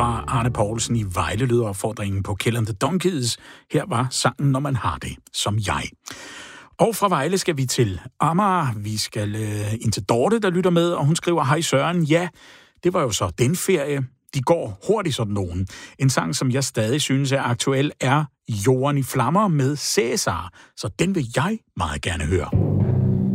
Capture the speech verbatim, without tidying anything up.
fra Arne Poulsen i Vejle lyder opfordringen på Kill and the Donkeys. Her var sangen Når man har det, som jeg. Og fra Vejle skal vi til Amager. Vi skal øh, ind til Dorte, der lytter med, og hun skriver, hej Søren, ja, det var jo så den ferie. De går hurtigt sådan nogen. En sang, som jeg stadig synes er aktuel, er Jorden i flammer med Cæsar. Så den vil jeg meget gerne høre.